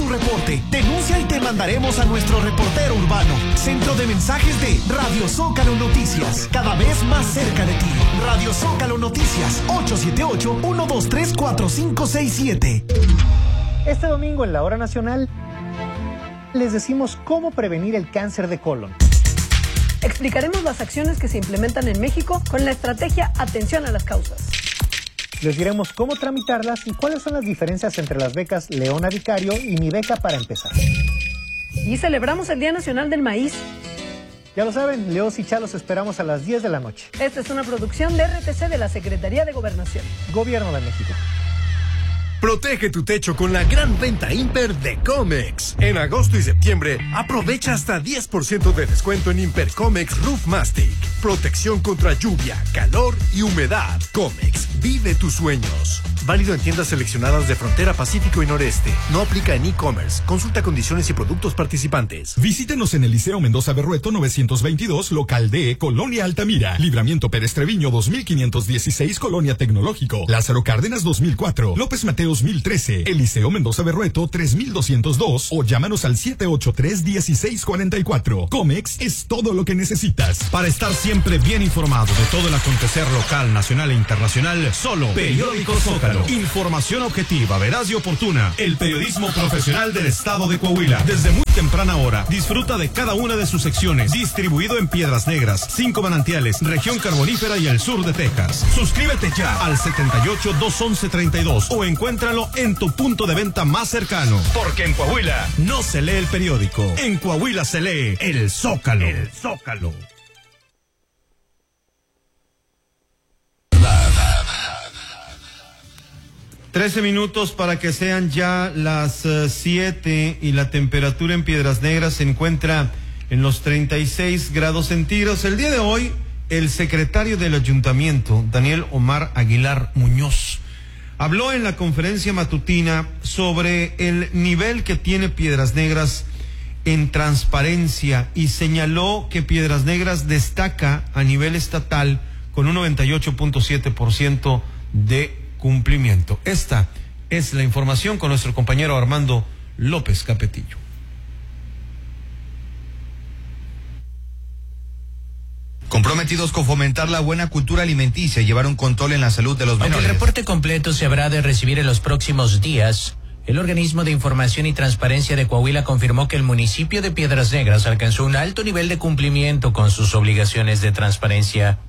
tu reporte. Denuncia y te mandaremos a nuestro reportero urbano. Centro de mensajes de Radio Zócalo Noticias. Cada vez más cerca de ti. Radio Zócalo Noticias. 878-123-4567. Este domingo en la Hora Nacional les decimos cómo prevenir el cáncer de colon. Explicaremos las acciones que se implementan en México con la estrategia Atención a las Causas. Les diremos cómo tramitarlas y cuáles son las diferencias entre las becas Leona Vicario y Mi Beca para Empezar. Y celebramos el Día Nacional del Maíz. Ya lo saben, Leos y Chalos esperamos a las 10 de la noche. Esta es una producción de RTC de la Secretaría de Gobernación. Gobierno de México. Protege tu techo con la gran venta Imper de Comex. En agosto y septiembre, aprovecha hasta 10% de descuento en Imper Comex Roof Mastic. Protección contra lluvia, calor y humedad. Comex, vive tus sueños. Válido en tiendas seleccionadas de Frontera Pacífico y Noreste. No aplica en e-commerce. Consulta condiciones y productos participantes. Visítenos en el Liceo Mendoza Berrueto 922, local D, Colonia Altamira. Libramiento Pérez Treviño 2516, Colonia Tecnológico. Lázaro Cárdenas 2004. López Mateos 1013. El Liceo Mendoza Berrueto 3202. O llámanos al 783-1644. Comex es todo lo que necesitas. Para estar siempre bien informado de todo el acontecer local, nacional e internacional, solo Periódico Zócalo. Información objetiva, veraz y oportuna. El periodismo profesional del estado de Coahuila. Desde muy temprana hora, disfruta de cada una de sus secciones. Distribuido en Piedras Negras, 5 Manantiales, Región Carbonífera y el sur de Texas. Suscríbete ya al 78-211-32 o encuéntralo en tu punto de venta más cercano. Porque en Coahuila no se lee el periódico. En Coahuila se lee el Zócalo. El Zócalo. 13 minutos para que sean ya las 7 y la temperatura en Piedras Negras se encuentra en los 36 grados centígrados. El día de hoy, el secretario del ayuntamiento, Daniel Omar Aguilar Muñoz, habló en la conferencia matutina sobre el nivel que tiene Piedras Negras en transparencia y señaló que Piedras Negras destaca a nivel estatal con un 98.7% de cumplimiento. Esta es la información con nuestro compañero Armando López Capetillo. Comprometidos con fomentar la buena cultura alimenticia y llevar un control en la salud de los menores. Aunque el reporte completo se habrá de recibir en los próximos días, el Organismo de Información y Transparencia de Coahuila confirmó que el municipio de Piedras Negras alcanzó un alto nivel de cumplimiento con sus obligaciones de transparencia.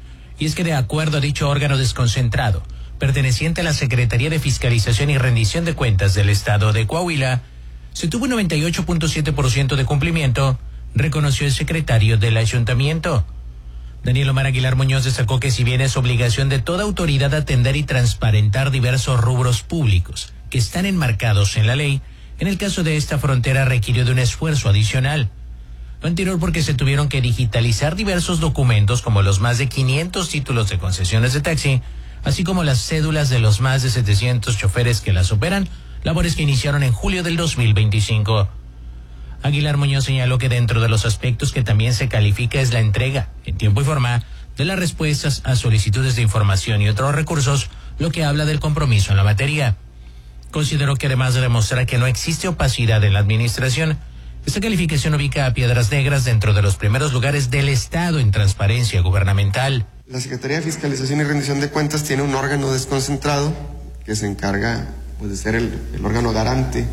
Y es que de acuerdo a dicho órgano desconcentrado, perteneciente a la Secretaría de Fiscalización y Rendición de Cuentas del Estado de Coahuila, se tuvo un 98.7% de cumplimiento, reconoció el secretario del ayuntamiento. Daniel Omar Aguilar Muñoz destacó que si bien es obligación de toda autoridad atender y transparentar diversos rubros públicos que están enmarcados en la ley, en el caso de esta frontera requirió de un esfuerzo adicional. Lo anterior porque se tuvieron que digitalizar diversos documentos como los más de 500 títulos de concesiones de taxi, así como las cédulas de los más de 700 choferes que las operan, labores que iniciaron en julio del 2025. Aguilar Muñoz señaló que dentro de los aspectos que también se califica es la entrega, en tiempo y forma, de las respuestas a solicitudes de información y otros recursos, lo que habla del compromiso en la materia. Consideró que además de demostrar que no existe opacidad en la administración, esta calificación ubica a Piedras Negras dentro de los primeros lugares del Estado en transparencia gubernamental. La Secretaría de Fiscalización y Rendición de Cuentas tiene un órgano desconcentrado que se encarga de ser el órgano garante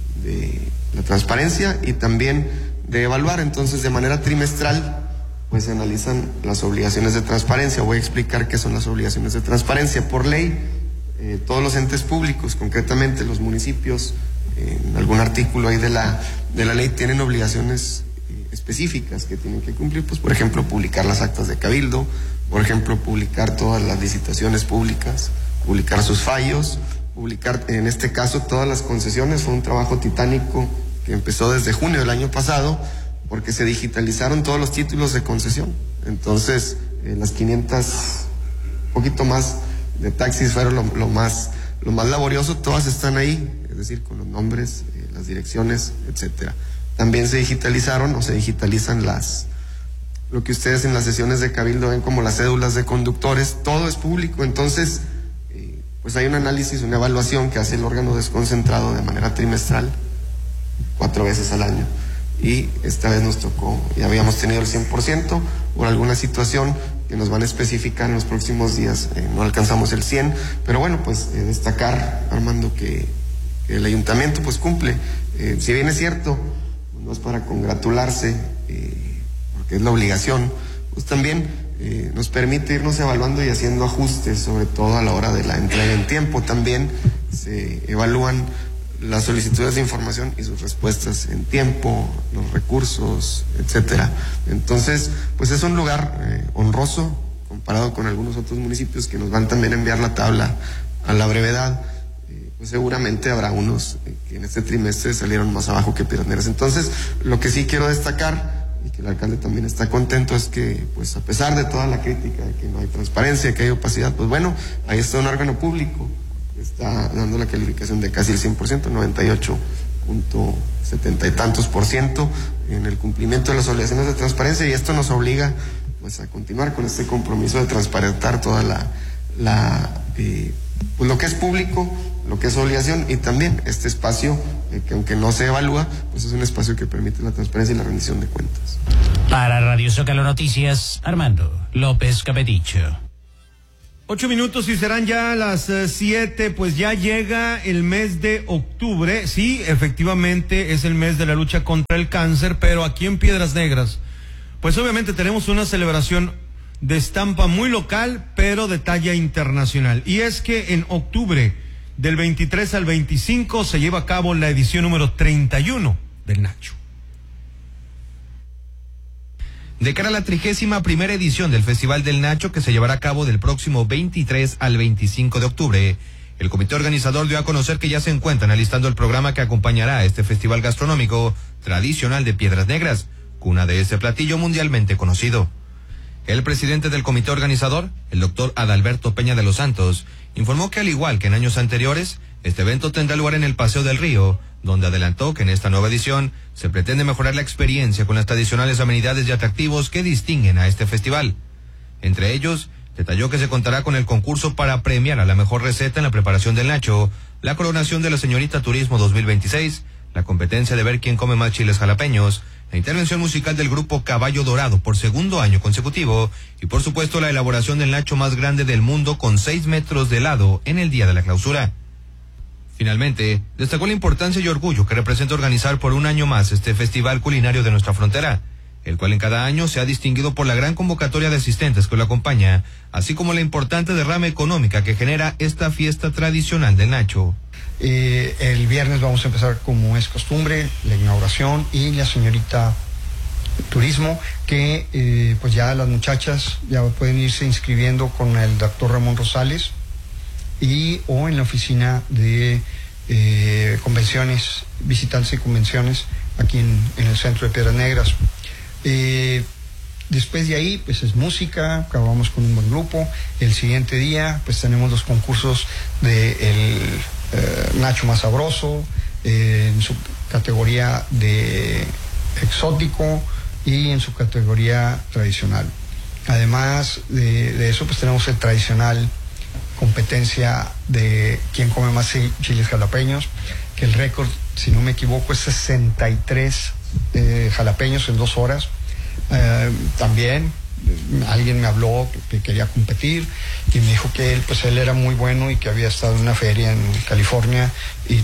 de la transparencia y también de evaluar. Entonces, de manera trimestral, pues se analizan las obligaciones de transparencia. Voy a explicar qué son las obligaciones de transparencia. Por ley, todos los entes públicos, concretamente los municipios, en algún artículo ahí de la ley tienen obligaciones específicas que tienen que cumplir, pues por ejemplo publicar las actas de cabildo, por ejemplo publicar todas las licitaciones públicas, publicar sus fallos, publicar en este caso todas las concesiones. Fue un trabajo titánico que empezó desde junio del año pasado porque se digitalizaron todos los títulos de concesión. Entonces las 500, poquito más de taxis fueron lo más laborioso. Todas están ahí, es decir, con los nombres, las direcciones, etcétera. También se digitalizaron o se digitalizan lo que ustedes en las sesiones de cabildo ven como las cédulas de conductores. Todo es público. Entonces pues hay un análisis, una evaluación que hace el órgano desconcentrado de manera trimestral 4 veces al año. Y esta vez nos tocó, ya habíamos tenido el 100%, por alguna situación que nos van a especificar en los próximos días, no alcanzamos el 100%, pero bueno, pues destacar, Armando, que el ayuntamiento pues cumple. Si bien es cierto, no es para congratularse, porque es la obligación, pues también nos permite irnos evaluando y haciendo ajustes, sobre todo a la hora de la entrega en tiempo. También se evalúan las solicitudes de información y sus respuestas en tiempo, los recursos, etcétera. Entonces, pues es un lugar honroso comparado con algunos otros municipios que nos van también a enviar la tabla a la brevedad. Pues seguramente habrá unos que en este trimestre salieron más abajo que Piedras Negras. Entonces, lo que sí quiero destacar, y que el alcalde también está contento, es que, pues a pesar de toda la crítica de que no hay transparencia, que hay opacidad, pues bueno, ahí está un órgano público que está dando la calificación de casi el 100%, 98.70 y tantos %, en el cumplimiento de las obligaciones de transparencia, y esto nos obliga pues a continuar con este compromiso de transparentar toda pues lo que es público, lo que es obligación, y también este espacio que aunque no se evalúa, pues es un espacio que permite la transparencia y la rendición de cuentas. Para Radio Zócalo Noticias, Armando López Capeticho. 8 minutos y serán ya las 7, pues ya llega el mes de octubre. Sí, efectivamente es el mes de la lucha contra el cáncer, pero aquí en Piedras Negras, pues obviamente tenemos una celebración de estampa muy local, pero de talla internacional. Y es que en octubre, del 23 al 25, se lleva a cabo la edición número 31 del Nacho. De cara a la 31ª edición del Festival del Nacho, que se llevará a cabo del próximo 23 al 25 de octubre, el comité organizador dio a conocer que ya se encuentran alistando el programa que acompañará a este festival gastronómico tradicional de Piedras Negras, cuna de este platillo mundialmente conocido. El presidente del comité organizador, el doctor Adalberto Peña de los Santos, informó que al igual que en años anteriores, este evento tendrá lugar en el Paseo del Río, donde adelantó que en esta nueva edición se pretende mejorar la experiencia con las tradicionales amenidades y atractivos que distinguen a este festival. Entre ellos, detalló que se contará con el concurso para premiar a la mejor receta en la preparación del nacho, la coronación de la señorita Turismo 2026, la competencia de ver quién come más chiles jalapeños, la intervención musical del grupo Caballo Dorado por segundo año consecutivo y por supuesto la elaboración del nacho más grande del mundo con 6 metros de lado en el día de la clausura. Finalmente, destacó la importancia y orgullo que representa organizar por un año más este festival culinario de nuestra frontera, el cual en cada año se ha distinguido por la gran convocatoria de asistentes que lo acompaña, así como la importante derrama económica que genera esta fiesta tradicional del nacho. El viernes vamos a empezar, como es costumbre, la inauguración y la señorita Turismo, que pues ya las muchachas ya pueden irse inscribiendo con el doctor Ramón Rosales o en la oficina de convenciones, visitantes y convenciones aquí en el centro de Piedras Negras. Después de ahí, pues es música, acabamos con un buen grupo. El siguiente día, pues tenemos los concursos de Nacho más sabroso, en su categoría de exótico y en su categoría tradicional. Además de eso, pues tenemos el tradicional competencia de quién come más chiles jalapeños, que el récord, si no me equivoco, es 63 jalapeños en 2 horas. También alguien me habló que quería competir y me dijo que él era muy bueno y que había estado en una feria en California y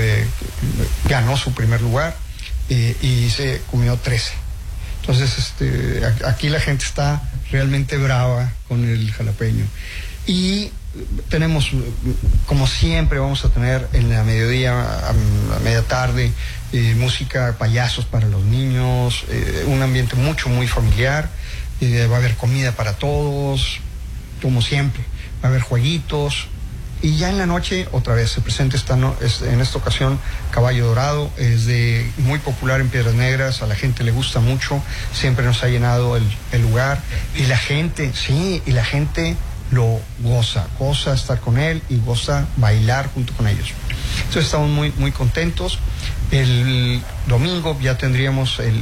ganó su primer lugar y se comió 13. Entonces aquí la gente está realmente brava con el jalapeño. Y tenemos, como siempre, vamos a tener en la mediodía, a media tarde, música, payasos para los niños, un ambiente muy familiar. Va a haber comida para todos, como siempre, va a haber jueguitos, y ya en la noche otra vez se presenta en esta ocasión Caballo Dorado. Es muy popular en Piedras Negras, a la gente le gusta mucho, siempre nos ha llenado el lugar, y la gente lo goza estar con él y goza bailar junto con ellos. Entonces estamos muy contentos. El domingo ya tendríamos el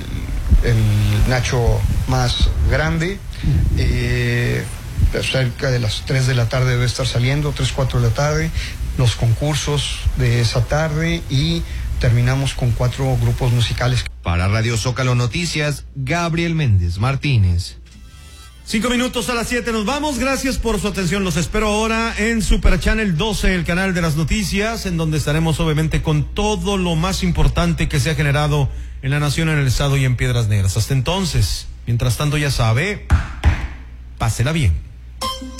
nacho más grande, cerca de las 3 de la tarde debe estar saliendo, 3, 4 de la tarde, los concursos de esa tarde, y terminamos con 4 grupos musicales. Para Radio Zócalo Noticias, Gabriel Méndez Martínez. 5 minutos a las 7 nos vamos. Gracias por su atención. Los espero ahora en Super Channel 12, el canal de las noticias, en donde estaremos obviamente con todo lo más importante que se ha generado en la nación, en el estado y en Piedras Negras. Hasta entonces, mientras tanto ya sabe, pásela bien.